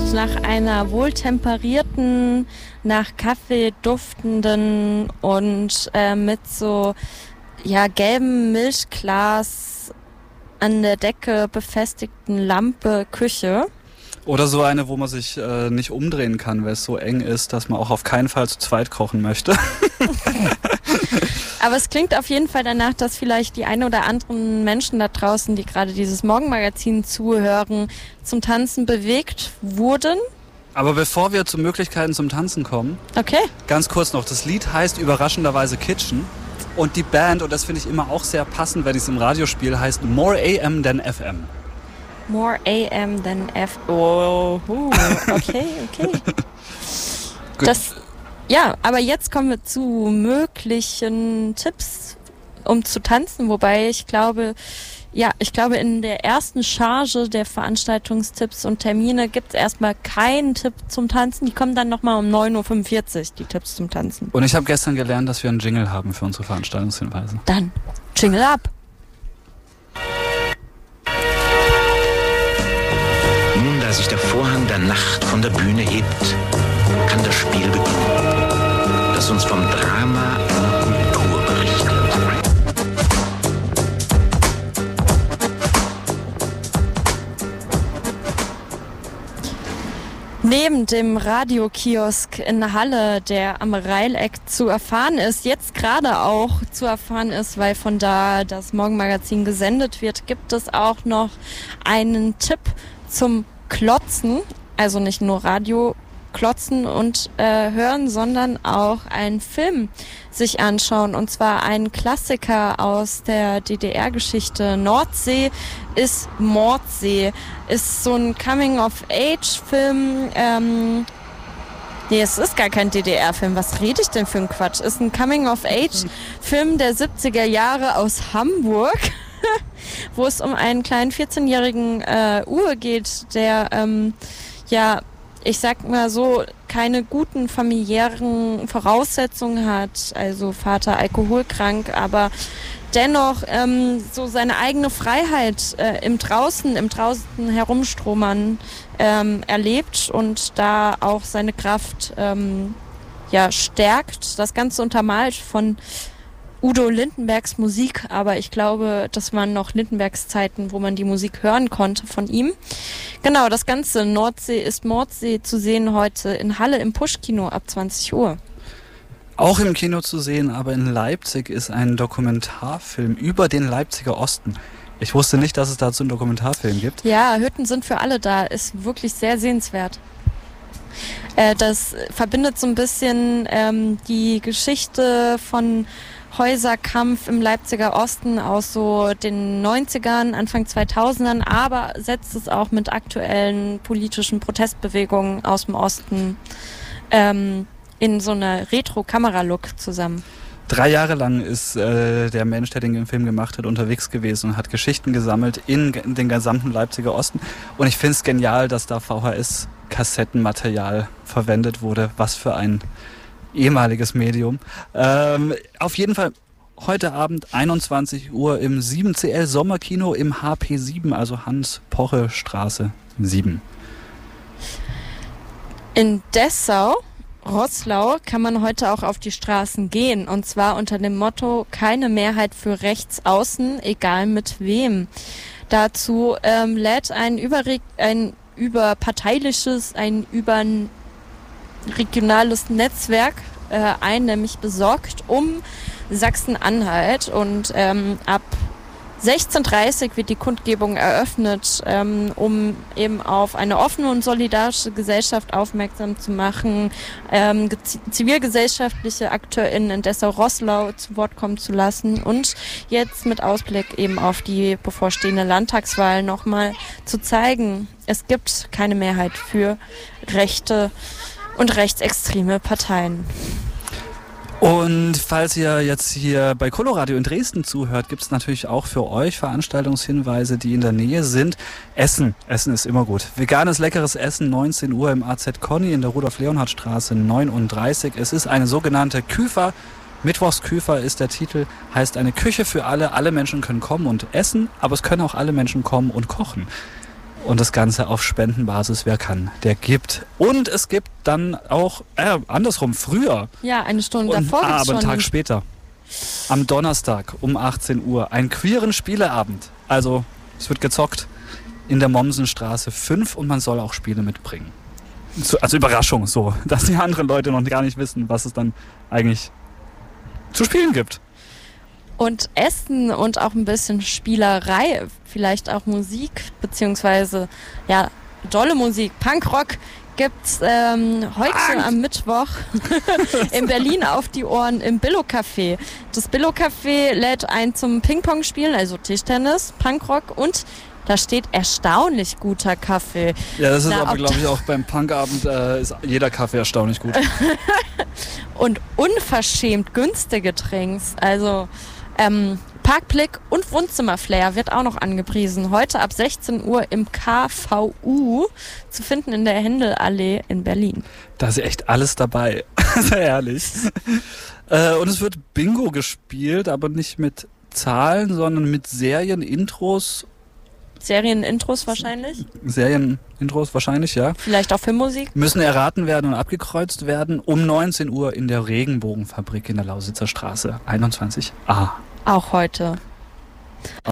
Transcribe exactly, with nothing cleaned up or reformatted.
nach einer wohltemperierten, nach Kaffee duftenden und äh, mit so ja gelbem Milchglas an der Decke befestigten Lampe Küche. Oder so eine, wo man sich äh, nicht umdrehen kann, weil es so eng ist, dass man auch auf keinen Fall zu zweit kochen möchte. Aber es klingt auf jeden Fall danach, dass vielleicht die ein oder anderen Menschen da draußen, die gerade dieses Morgenmagazin zuhören, zum Tanzen bewegt wurden. Aber bevor wir zu Möglichkeiten zum Tanzen kommen, okay. ganz kurz noch, das Lied heißt überraschenderweise Kitchen und die Band, und das finde ich immer auch sehr passend, wenn ich es im Radio spiele, heißt More A M than F M. More A M than F M. Oh, okay, okay. Das... Ja, aber jetzt kommen wir zu möglichen Tipps, um zu tanzen, wobei ich glaube, ja, ich glaube in der ersten Charge der Veranstaltungstipps und Termine gibt es erstmal keinen Tipp zum Tanzen, die kommen dann nochmal um neun Uhr fünfundvierzig, die Tipps zum Tanzen. Und ich habe gestern gelernt, dass wir einen Jingle haben für unsere Veranstaltungshinweise. Dann, Jingle ab! Nun, da sich der Vorhang der Nacht von der Bühne hebt, kann das Spiel beginnen, das uns vom Drama einer Kultur berichtet. Neben dem Radiokiosk in Halle, der am Reileck zu erfahren ist, jetzt gerade auch zu erfahren ist, weil von da das Morgenmagazin gesendet wird, gibt es auch noch einen Tipp zum Klotzen, also nicht nur Radio klotzen und äh, hören, sondern auch einen Film sich anschauen, und zwar einen Klassiker aus der D D R-Geschichte. Nordsee ist Mordsee, ist so ein Coming-of-Age-Film. Ähm, nee, es ist gar kein D D R-Film. Was rede ich denn für ein Quatsch? Ist ein Coming-of-Age-Film der siebziger Jahre aus Hamburg, wo es um einen kleinen vierzehnjährigen äh, Uwe geht, der ähm, ja ich sag mal so, keine guten familiären Voraussetzungen hat, also Vater alkoholkrank, aber dennoch ähm, so seine eigene Freiheit äh, im Draußen, im Draußen herumstromern ähm, erlebt und da auch seine Kraft ähm, ja stärkt. Das Ganze untermalt von Udo Lindenbergs Musik, aber ich glaube, das waren noch Lindenbergs Zeiten, wo man die Musik hören konnte von ihm. Genau, das Ganze, Nordsee ist Mordsee, zu sehen heute in Halle im Push-Kino ab zwanzig Uhr. Auch im Kino zu sehen, aber in Leipzig ist ein Dokumentarfilm über den Leipziger Osten. Ich wusste nicht, dass es dazu einen Dokumentarfilm gibt. Ja, Hütten sind für alle da, ist wirklich sehr sehenswert. Äh, das verbindet so ein bisschen ähm, die Geschichte von Häuserkampf im Leipziger Osten aus so den neunzigern, Anfang zweitausendern, aber setzt es auch mit aktuellen politischen Protestbewegungen aus dem Osten ähm, in so einer Retro-Kamera-Look zusammen. Drei Jahre lang ist äh, der Mensch, der den Film gemacht hat, unterwegs gewesen und hat Geschichten gesammelt in, in den gesamten Leipziger Osten. Und ich finde es genial, dass da V H S-Kassettenmaterial verwendet wurde. Was für ein ehemaliges Medium. Ähm, auf jeden Fall heute Abend einundzwanzig Uhr im sieben C L Sommerkino im H P sieben, also Hans-Poche-Straße sieben. In Dessau, Roßlau, kann man heute auch auf die Straßen gehen, und zwar unter dem Motto: keine Mehrheit für rechts außen, egal mit wem. Dazu ähm, lädt ein, überre- ein überparteiliches, ein über regionales Netzwerk äh, ein, nämlich Besorgt um Sachsen-Anhalt, und ähm, ab sechzehn Uhr dreißig wird die Kundgebung eröffnet, ähm, um eben auf eine offene und solidarische Gesellschaft aufmerksam zu machen, ähm, zivilgesellschaftliche AkteurInnen in Dessau-Roßlau zu Wort kommen zu lassen und jetzt mit Ausblick eben auf die bevorstehende Landtagswahl nochmal zu zeigen, es gibt keine Mehrheit für rechte und rechtsextreme Parteien. Und falls ihr jetzt hier bei Coloradio in Dresden zuhört, gibt es natürlich auch für euch Veranstaltungshinweise, die in der Nähe sind. Essen, Essen ist immer gut. Veganes, leckeres Essen, neunzehn Uhr im A Z Conny in der Rudolf-Leonhard-Straße neununddreißig. Es ist eine sogenannte Küfer. Mittwochsküfer ist der Titel, heißt eine Küche für alle. Alle Menschen können kommen und essen, aber es können auch alle Menschen kommen und kochen. Und das Ganze auf Spendenbasis, wer kann, der gibt. Und es gibt dann auch, äh, andersrum, früher. Ja, eine Stunde und, davor ah, gibt's aber einen schon Tag später. Am Donnerstag um achtzehn Uhr. Einen queeren Spieleabend. Also, es wird gezockt in der Mommsenstraße fünf und man soll auch Spiele mitbringen. Also Überraschung, so, dass die anderen Leute noch gar nicht wissen, was es dann eigentlich zu spielen gibt. Und Essen und auch ein bisschen Spielerei, vielleicht auch Musik, beziehungsweise ja, dolle Musik, Punkrock gibt's ähm, heute Punk. Am Mittwoch in Berlin auf die Ohren im Billo-Café. Das Billo-Café lädt ein zum Ping-Pong-Spielen, also Tischtennis, Punkrock und da steht erstaunlich guter Kaffee. Ja, das ist da aber, glaube ich, auch beim Punkabend äh, ist jeder Kaffee erstaunlich gut. Und unverschämt günstige Drinks, also Ähm, Parkblick und Wohnzimmerflair wird auch noch angepriesen. Heute ab sechzehn Uhr im K V U zu finden in der Händelallee in Berlin. Da ist echt alles dabei. Sehr ehrlich. äh, und es wird Bingo gespielt, aber nicht mit Zahlen, sondern mit Serienintros. Serienintros wahrscheinlich? Serienintros wahrscheinlich, ja. Vielleicht auch Filmmusik? Müssen erraten werden und abgekreuzt werden um neunzehn Uhr in der Regenbogenfabrik in der Lausitzer Straße einundzwanzig a. Auch heute.